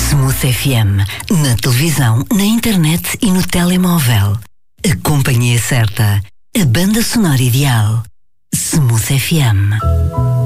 Smooth FM, na televisão, na internet e no telemóvel. A companhia certa, a banda sonora ideal. Smooth FM.